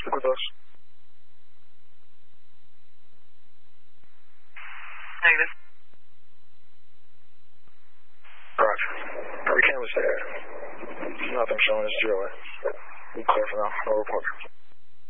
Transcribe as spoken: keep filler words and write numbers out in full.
Stick with us. Negative. Roger. Every camera's there. Nothing showing us drilling. We clear for now. No report.